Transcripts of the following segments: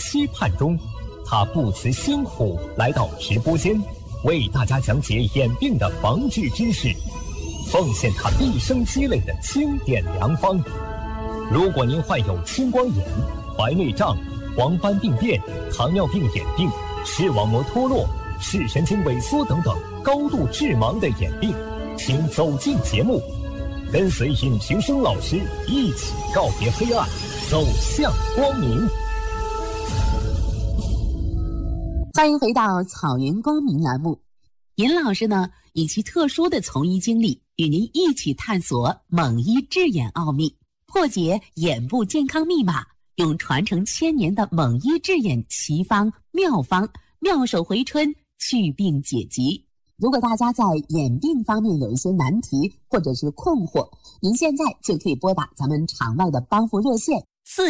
期盼中，他不辞辛苦来到直播间，为大家讲解眼病的防治知识，奉献他毕生积累的经典良方。如果您患有青光眼、白内障、黄斑病变、糖尿病眼病、视网膜脱落、视神经萎缩等等高度致盲的眼病，请走进节目，跟随尹平生老师一起告别黑暗，走向光明。 欢迎回到草原光明栏目。尹老师呢，以其特殊的从医经历，与您一起探索蒙医治眼奥秘，破解眼部健康密码，用传承1000年的蒙医治眼奇方妙方，妙手回春，祛病解疾。如果大家在眼病方面有一些难题或者是困惑，您现在就可以拨打咱们场外的帮扶热线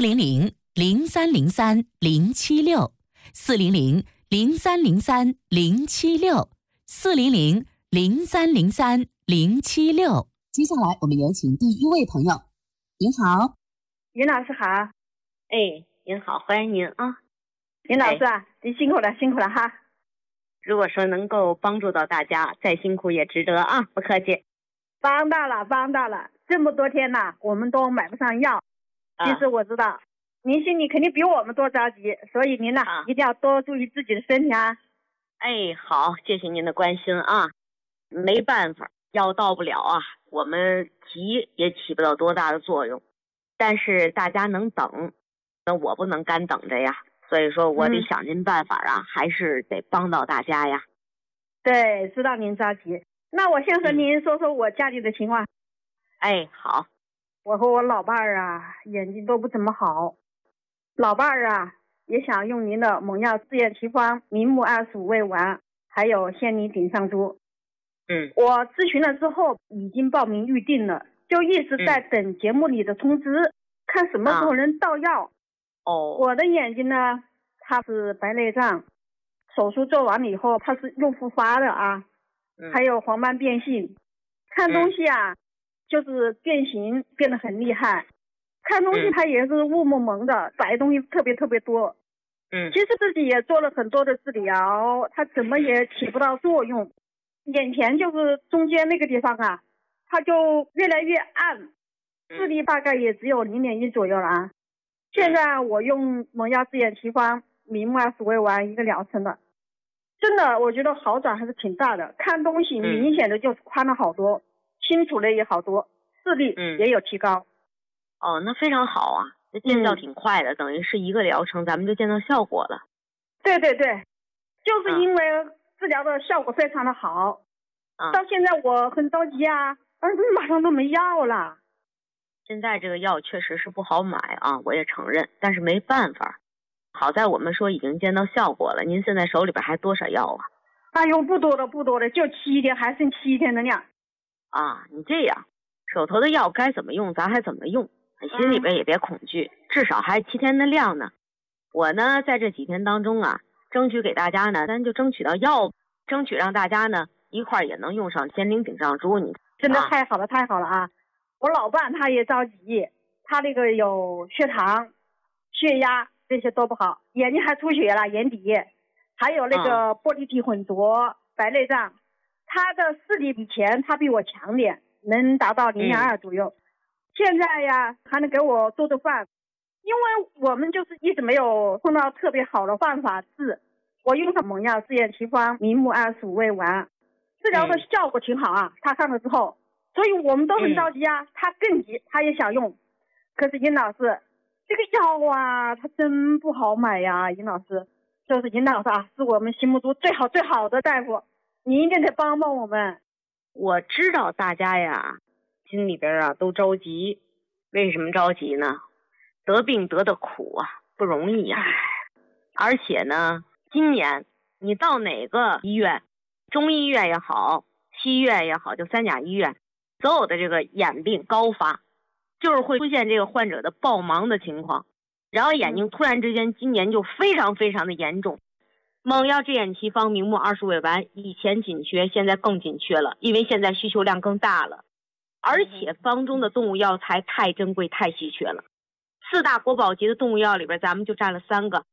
400-0303-076，400-0303-076。接下来我们有请第一位朋友。您好。 尹老师好。 哎，您好，欢迎您啊。 尹老师啊，您辛苦了哈。 如果说能够帮助到大家，再辛苦也值得啊，不客气。 帮到了，这么多天了，我们都买不上药。其实我知道，您心里肯定比我们多着急，所以您呢，一定要多注意自己的身体啊。 哎，好，谢谢您的关心啊。没办法，药到不了啊，我们急也起不到多大的作用。但是大家能等，那我不能干等着呀。所以说我得想尽办法啊，还是得帮到大家呀。 对，知道您着急。那我先和您说说我家里的情况。 哎，好。 我和我老伴儿啊，眼睛都不怎么好。老伴儿啊，也想用您的蒙药治眼奇方明目25味丸，还有仙泥顶上珠。我咨询了之后，已经报名预定了，就一直在等节目里的通知，看什么时候能到药。我的眼睛呢，它是白内障，手术做完了以后，它是又复发的啊，还有黄斑变性，看东西啊，就是变形变得很厉害，看东西它也是雾蒙蒙的，白东西特别多。其实自己也做了很多的治疗，它怎么也起不到作用，眼前就是中间那个地方啊，它就越来越暗，视力大概也只有0.1左右了啊。现在我用蒙药治眼奇方明目25味丸1个疗程了，真的我觉得好转还是挺大的，看东西明显的就是宽了好多，清楚的也好多，视力也有提高。 那非常好啊，这见效挺快的，等于是1个疗程咱们就见到效果了。 对，就是因为治疗的效果非常的好，到现在我很着急啊，马上都没药了。 现在这个药确实是不好买啊，我也承认，但是没办法。好在我们说已经见到效果了，您现在手里边还多少药啊？ 哎呦，不多了，就7天，还剩7天的量。 你这样，手头的药该怎么用咱还怎么用，心里边也别恐惧，至少还7天的量呢。我呢，在这几天当中啊，争取给大家呢，咱就争取到药，争取让大家呢一块也能用上仙灵顶上珠。你真的太好了啊！我老伴他也着急，他那个有血糖、血压这些都不好，眼睛还出血了，眼底还有那个玻璃体混浊、白内障。他的视力以前他比我强点，能达到0.2左右。现在呀，还能给我做饭，因为我们就是一直没有碰到特别好的办法治。我用上蒙药治眼奇方明目25味丸，治疗的效果挺好啊，他看了之后。所以我们都很着急啊，他更急，他也想用。可是尹老师，这个药啊，它真不好买呀，尹老师。就是尹老师啊，是我们心目中最好的大夫，你一定得帮帮我们。 我知道大家呀，心里边啊都着急。为什么着急呢？得病得的苦啊，不容易呀。而且呢，今年你到哪个医院，中医院也好，西医院也好，就3甲医院，所有的这个眼病高发，就是会出现这个患者的暴盲的情况，然后眼睛突然之间今年就非常的严重。蒙药治眼奇方明目25味丸以前紧缺，现在更紧缺了，因为现在需求量更大了，而且方中的动物药材太珍贵太稀缺了。4大国宝级的动物药里边，咱们就占了3个，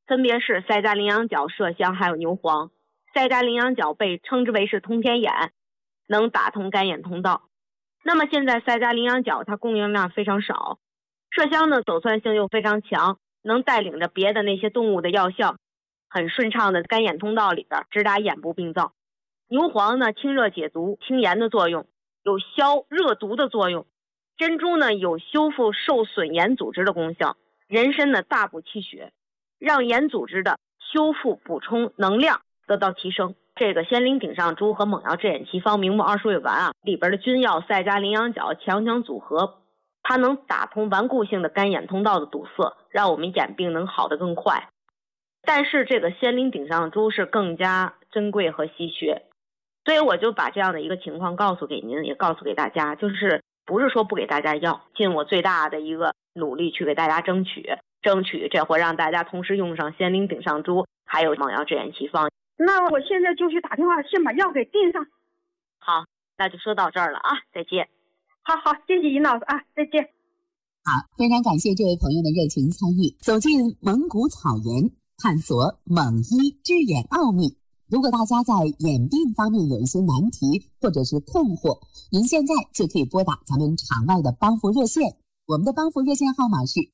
分别是赛加羚羊角、麝香还有牛黄。赛加羚羊角被称之为是通天眼，能打通干眼通道。那么现在赛加羚羊角它供应量非常少，麝香呢走窜性又非常强，能带领着别的那些动物的药效，很顺畅的干眼通道里边直达眼部病灶。牛黄呢清热解毒、清炎的作用，有消热毒的作用。珍珠呢有修复受损眼组织的功效。人参呢大补气血，让眼组织的修复补充能量得到提升。这个仙灵顶上珠和猛药治眼奇方明目20味丸啊，里边的君药赛加羚羊角强强组合，它能打通顽固性的干眼通道的堵塞，让我们眼病能好得更快。但是这个仙灵顶上珠是更加珍贵和稀缺，所以我就把这样的一个情况告诉给您，也告诉给大家，就是不是说不给大家要，尽我最大的一个努力去给大家争取这回让大家同时用上仙灵顶上珠还有猛药治眼奇方。 那我现在就去打电话先把药给订上。 好，那就说到这儿了啊，再见。 好，谢谢尹老师啊，再见。 好，非常感谢这位朋友的热情参与，走进蒙古草原，探索蒙医治眼奥秘。如果大家在眼病方面有一些难题或者是困惑，您现在就可以拨打咱们场外的帮扶热线，我们的帮扶热线号码是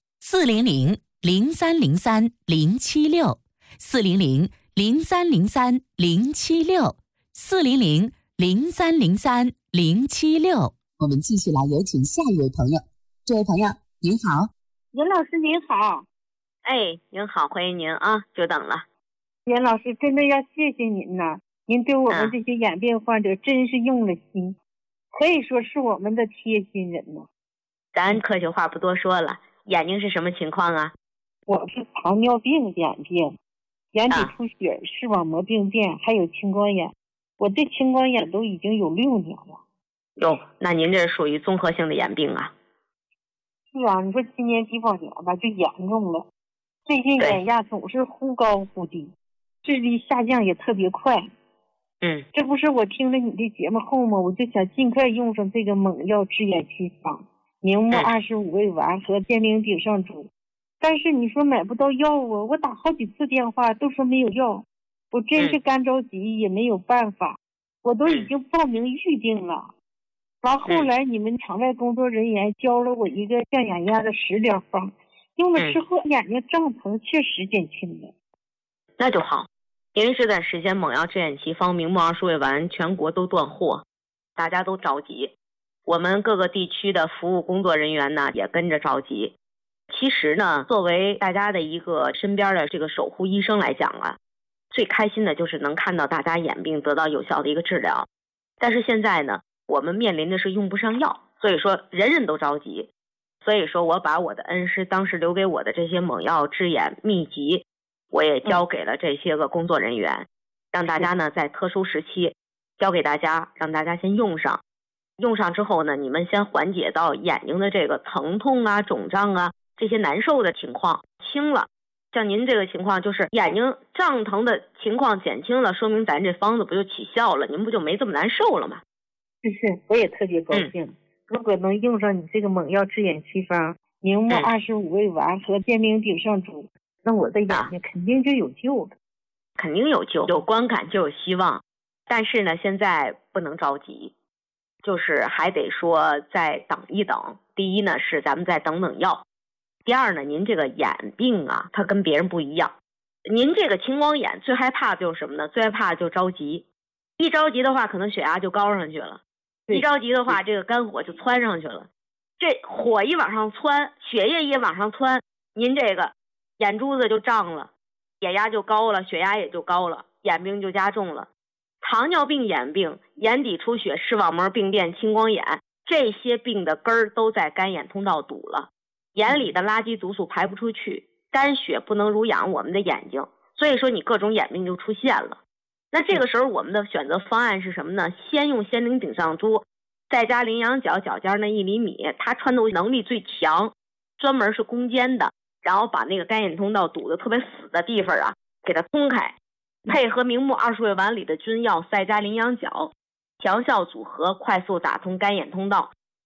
400-0303-076，400-0303-076。我们继续来有请下一位朋友。这位朋友您好。 袁老师您好。 哎，您好，欢迎您啊，久等了。 袁老师真的要谢谢您呐，您对我们这些眼病患者真是用了心，可以说是我们的贴心人呐。 咱客气话不多说了，眼睛是什么情况啊？ 我是糖尿病眼病，眼底出血、视网膜病变，还有青光眼。我这青光眼都已经有6年了。 哟，那您这属于综合性的眼病啊。 是啊，你说今年几保年吧，就严重了。最近眼压总是忽高忽低，视力下降也特别快。这不是我听了你的节目后吗？我就想尽快用上这个猛药治眼奇方明目25味丸和仙灵顶上珠。但是你说买不到药啊，我打好几次电话都说没有药，我真是干着急，也没有办法。我都已经报名预定了。完后来你们场外工作人员教了我一个降眼压的食疗方，用了之后眼睛胀疼确实减轻了。 那就好，因为这段时间猛药治眼奇方明目20味丸全国都断货，大家都着急，我们各个地区的服务工作人员呢也跟着着急。其实呢，作为大家的一个身边的这个守护医生来讲啊，最开心的就是能看到大家眼病得到有效的一个治疗。但是现在呢，我们面临的是用不上药，所以说人人都着急。所以说我把我的恩师当时留给我的这些猛药治眼秘籍，我也交给了这些个工作人员，让大家呢在特殊时期交给大家，让大家先用上。用上之后呢，你们先缓解到眼睛的这个疼痛啊、肿胀啊这些难受的情况轻了。像您这个情况就是眼睛胀疼的情况减轻了，说明咱这方子不就起效了，您不就没这么难受了吗？ 是，我也特别高兴。如果能用上你这个猛药治眼奇方明目25味丸和仙灵顶上珠，那我的眼睛肯定就有救了。 肯定有救，有观感就有希望。但是呢，现在不能着急，就是还得说再等一等。第一呢是咱们再等等药，第二呢，您这个眼病啊，它跟别人不一样。您这个青光眼最害怕就是什么呢？最害怕就着急，一着急的话可能血压就高上去了，一着急的话这个肝火就窜上去了，这火一往上窜，血液一往上窜，您这个眼珠子就胀了，眼压就高了，血压也就高了，眼病就加重了。糖尿病眼病、眼底出血、视网膜病变、青光眼，这些病的根儿都在干眼通道堵了，眼里的垃圾毒素排不出去，肝血不能濡养我们的眼睛，所以说你各种眼病就出现了。那这个时候我们的选择方案是什么呢？先用仙灵顶上珠，再加羚羊角角尖那1厘米，它穿透能力最强，专门是攻坚的，然后把那个干眼通道堵得特别死的地方啊给它通开，配合明目20味丸里的君药赛加羚羊角，强效组合，快速打通干眼通道，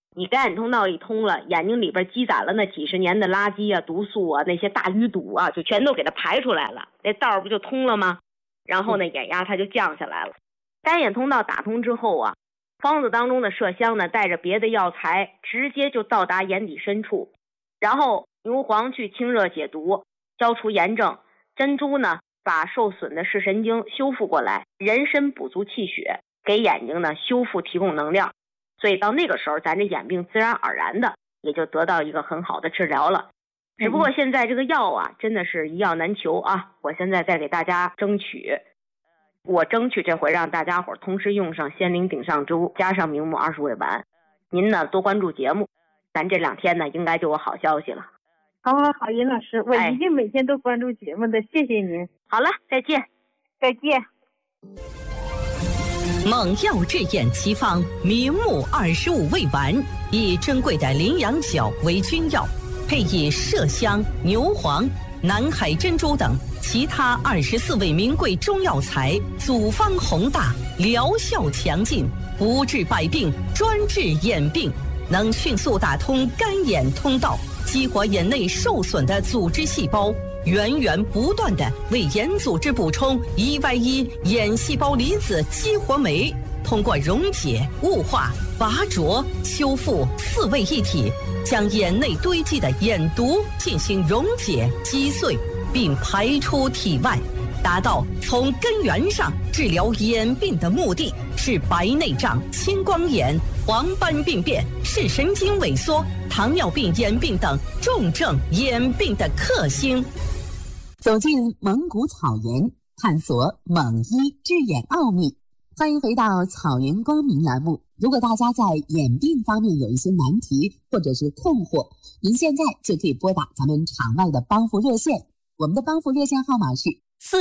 你感染通道一通了，眼睛里边积攒了那几十年的垃圾啊、毒素啊、那些大淤堵啊，就全都给它排出来了，那道不就通了吗？然后呢，眼压它就降下来了。干眼通道打通之后啊，方子当中的麝香呢，带着别的药材，直接就到达眼底深处，然后牛黄去清热解毒，消除炎症；珍珠呢，把受损的视神经修复过来，人参补足气血，给眼睛呢修复提供能量。所以到那个时候，咱这眼病自然而然的也就得到一个很好的治疗了。只不过现在这个药啊，真的是一药难求啊！我现在在给大家争取这回让大家伙同时用上仙灵顶上珠加上明目20味丸。您呢多关注节目，咱这2天呢应该就有好消息了。 好，尹老师，我一定每天都关注节目的，谢谢您。 好了，再见。 再见。 猛药治眼奇方明目25味丸，以珍贵的羚羊角为君药，配以麝香、牛黄、南海珍珠等其他24味名贵中药材，组方宏大，疗效强劲，不治百病，专治眼病，能迅速打通干眼通道，激活眼内受损的组织细胞，源源不断地为眼组织补充1Y1眼细胞离子激活酶，通过溶解、雾化、拔浊、修复4位一体，将眼内堆积的眼毒进行溶解、击碎，并排出体外，达到从根源上治疗眼病的目的，是白内障、青光眼、黄斑病变、视神经萎缩、糖尿病眼病等重症眼病的克星。走进蒙古草原，探索蒙医治眼奥秘。欢迎回到草原光明栏目。如果大家在眼病方面有一些难题或者是困惑，您现在就可以拨打咱们场外的帮扶热线，我们的帮扶热线号码是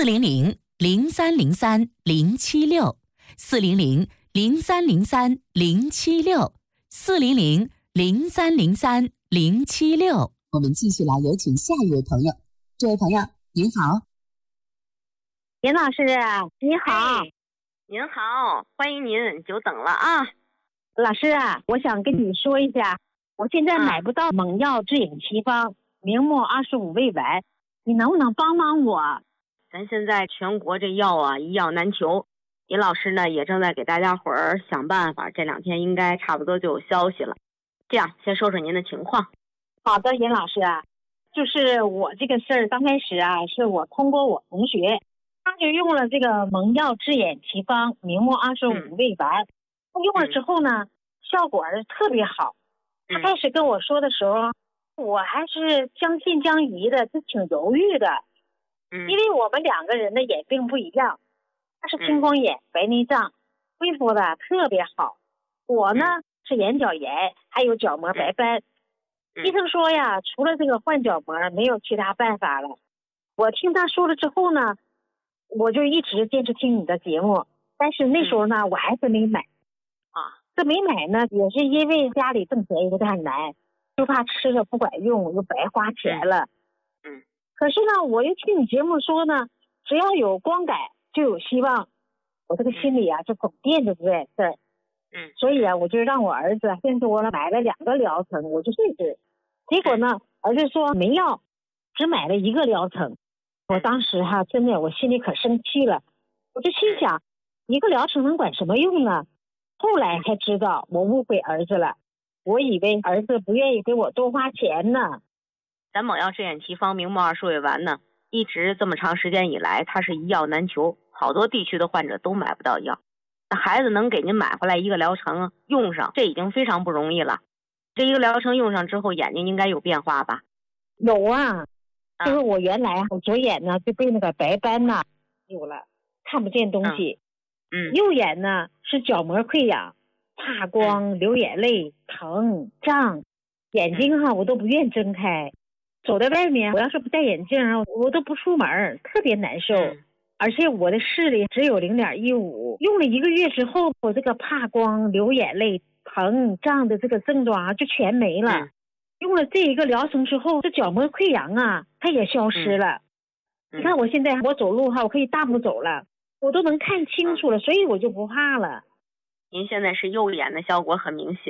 400-0303-076，400-0303-076。我们继续来有请下一位朋友。这位朋友您好。 尹老师你好。 您好，欢迎您，久等了啊。 老师啊，我想跟你说一下，我现在买不到猛药治眼奇方明目25味丸，你能不能帮帮我？ 咱现在全国这药啊一药难求，尹老师呢也正在给大家伙儿想办法，这2天应该差不多就有消息了。这样先说说您的情况。 好的，尹老师啊，就是我这个事儿刚开始啊，是我通过我同学，他就用了这个猛药治眼奇方明目25味丸，用了之后呢，效果是特别好。他开始跟我说的时候，我还是将信将疑的，就挺犹豫的。因为我们2个人的眼病不一样，他是青光眼、白内障，恢复的特别好。我呢是眼角炎，还有角膜白斑。医生说呀，除了这个换角膜，没有其他办法了。我听他说了之后呢，我就一直坚持听你的节目，但是那时候呢，我还是没买啊。这没买呢，也是因为家里挣钱有点难，就怕吃了不管用，又白花钱了。可是呢，我又听你节目说呢，只要有光改就有希望，我这个心里啊就总惦着这件事儿。所以啊，我就让我儿子先多了买了2个疗程，我就试试。结果呢，儿子说没要，只买了1个疗程。我当时真的我心里可生气了，我就心想，1个疗程能管什么用呢？后来才知道我误会儿子了，我以为儿子不愿意给我多花钱呢。 咱猛药治眼奇方明目20味丸呢，一直这么长时间以来，它是一药难求，好多地区的患者都买不到药。那孩子能给您买回来1个疗程用上，这已经非常不容易了。这1个疗程用上之后，眼睛应该有变化吧？ 有啊，就是我原来我左眼呢就被那个白斑呐有了，看不见东西。右眼呢是角膜溃疡，怕光、流眼泪、疼胀，眼睛我都不愿睁开。走在外面，我要是不戴眼镜，我都不出门，特别难受。而且我的视力只有0.15，用了1个月之后，我这个怕光、流眼泪、疼胀的这个症状就全没了。用了这1个疗程之后，这角膜溃疡它也消失了。你看我现在我走路我可以大步走了，我都能看清楚了，所以我就不怕了。 您现在是右眼的效果很明显，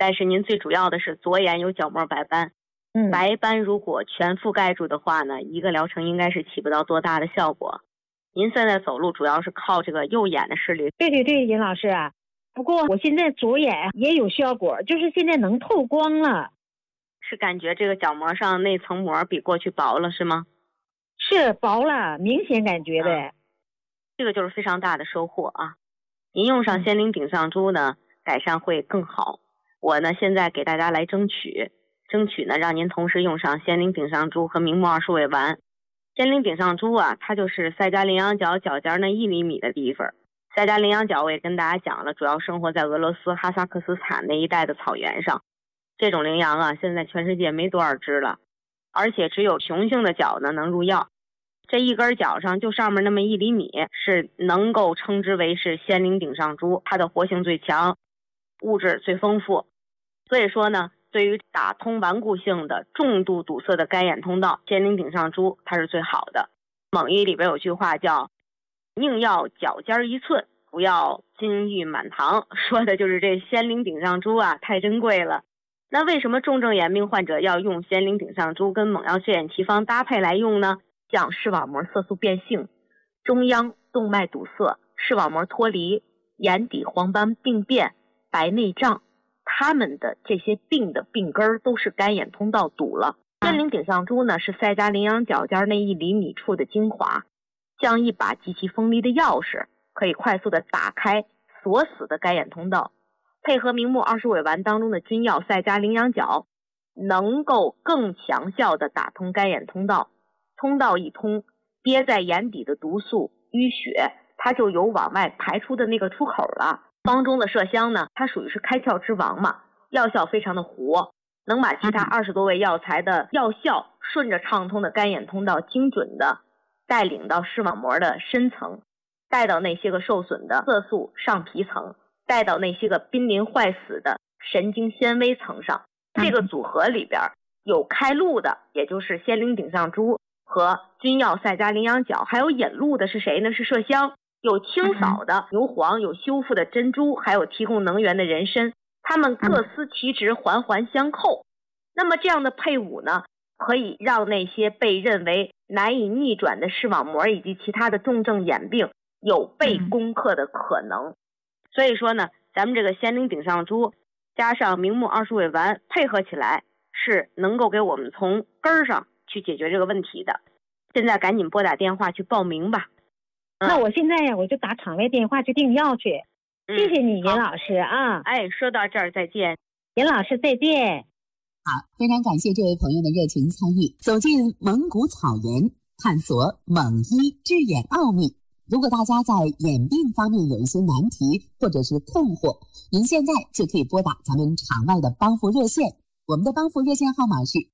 但是您最主要的是左眼有角膜白斑。白斑如果全覆盖住的话呢，一个疗程应该是起不到多大的效果。您现在走路主要是靠这个右眼的视力。 对，尹老师啊，不过我现在左眼也有效果，就是现在能透光了。 是感觉这个角膜上那层膜比过去薄了是吗？ 是薄了，明显感觉的。 这个就是非常大的收获啊！您用上仙灵顶上珠呢，改善会更好。我呢现在给大家来争取呢，让您同时用上仙灵顶上珠和明目20味丸。仙灵顶上珠啊，它就是赛迦羚羊角角尖那1厘米的地方。赛迦羚羊角我也跟大家讲了，主要生活在俄罗斯哈萨克斯坦那一带的草原上。这种羚羊啊，现在全世界没多少只了，而且只有雄性的角呢能入药。这一根角上就上面那么1厘米，是能够称之为是仙灵顶上珠，它的活性最强，物质最丰富。所以说呢，对于打通顽固性的重度堵塞的干眼通道，仙灵顶上珠它是最好的。蒙医里边有句话叫宁要角尖1寸，不要金玉满堂，说的就是这仙灵顶上珠啊太珍贵了。那为什么重症眼病患者要用仙灵顶上珠跟猛药血眼奇方搭配来用呢？像视网膜色素变性、中央动脉堵塞、视网膜脱离、眼底黄斑病变、白内障，他们的这些病的病根都是干眼通道堵了。仙灵顶上珠呢，是赛迦羚羊角尖那1厘米处的精华，像一把极其锋利的钥匙，可以快速的打开锁死的干眼通道。配合明目20味丸当中的君药赛迦羚羊角，能够更强效的打通干眼通道。通道一通，憋在眼底的毒素淤血，它就有往外排出的那个出口了。方中的麝香呢，它属于是开窍之王嘛，药效非常的活，能把其他20多味药材的药效顺着畅通的干眼通道精准的带领到视网膜的深层，带到那些个受损的色素上皮层，带到那些个濒临坏死的神经纤维层上。这个组合里边有开路的，也就是仙灵顶上珠和君药赛迦羚羊角，还有引路的是谁呢？是麝香。有清扫的牛黄，有修复的珍珠，还有提供能源的人参，它们各司其职，环环相扣。那么这样的配伍呢，可以让那些被认为难以逆转的视网膜以及其他的重症眼病有被攻克的可能。所以说呢，咱们这个仙灵顶上珠加上明目20味丸配合起来，是能够给我们从根儿上去解决这个问题的。现在赶紧拨打电话去报名吧。 那我现在呀，我就打场外电话去订药去。谢谢你，尹老师啊。 哎，说到这儿再见。 尹老师再见。 好，非常感谢这位朋友的热情参与，走进蒙古草原，探索蒙医治眼奥秘。如果大家在眼病方面有一些难题或者是困惑，您现在就可以拨打咱们场外的帮扶热线，我们的帮扶热线号码是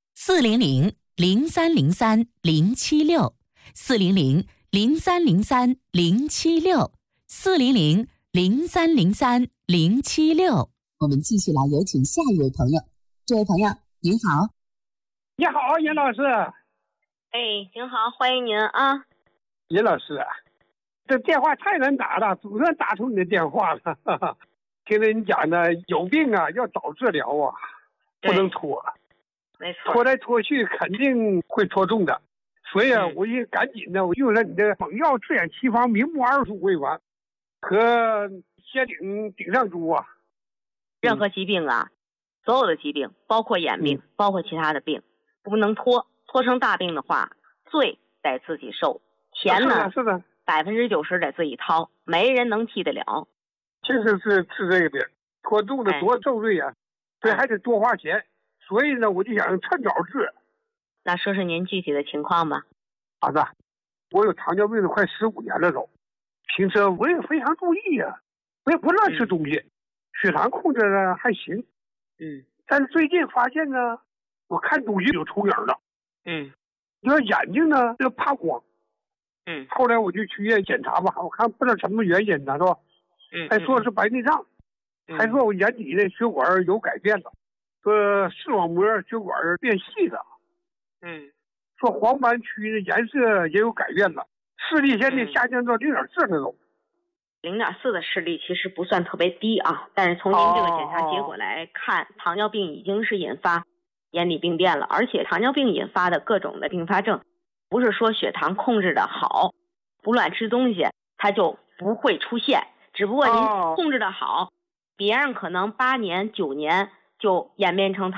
400-303-076，400-0303-076。 我们继续来有请下一位朋友。这位朋友您好。 你好，尹老师。 哎，您好，欢迎您啊。 尹老师，这电话太难打了，总算打通你的电话了。听着你讲的，有病啊要早治疗啊，不能拖。 没错， 拖来拖去肯定会拖重的。所以啊，我也赶紧的，我用了你的猛药治眼奇方明目25味丸和仙灵顶上珠啊。 任何疾病啊，所有的疾病，包括眼病，包括其他的病，不能拖成大病的话，罪得自己受，钱呢是的 ，90%得自己掏，没人能替得了。 确实是治这个病，拖重的多受罪啊，所以还得多花钱。所以呢，我就想趁早治。 那说说您具体的情况吧。 儿子，我有糖尿病的快15年了都，平时我也非常注意呀，我也不乱吃东西，血糖控制的还行。但是最近发现呢，我看东西有重影了。你说眼睛呢就怕光。后来我就去医院检查吧，我看不知道什么原因呢，是吧？还说是白内障，还说我眼底的血管有改变了，说视网膜血管变细了。说黄斑区的颜色也有改变了，视力现在下降到0.4了都。 0.4的视力其实不算特别低啊，但是从您这个检查结果来看，糖尿病已经是引发眼底病变了，而且糖尿病引发的各种的并发症，不是说血糖控制的好，不乱吃东西它就不会出现，只不过您控制的好，别人可能8年9年就演变成糖